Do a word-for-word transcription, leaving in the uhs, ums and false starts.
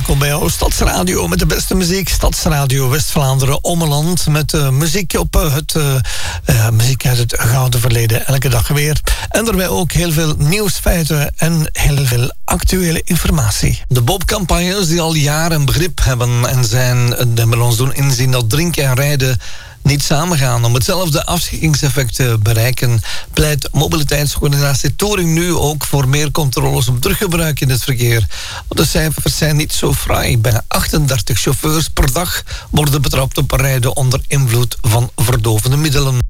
welkom bij jouw Stadsradio met de beste muziek. Stadsradio West-Vlaanderen Ommeland met uh, muziek op uh, het uh, uh, muziek uit het gouden verleden. Elke dag weer. En daarbij ook heel veel nieuwsfeiten en heel veel actuele informatie. De Bob-campagnes die al jaren begrip hebben en zijn en ons doen inzien dat drinken en rijden niet samengaan. Om hetzelfde afschrikkingseffect te bereiken pleit mobiliteitsorganisatie Touring nu ook voor meer controles op druggebruik in het verkeer. De cijfers zijn niet zo fraai. Bijna achtendertig chauffeurs per dag worden betrapt op rijden onder invloed van verdovende middelen.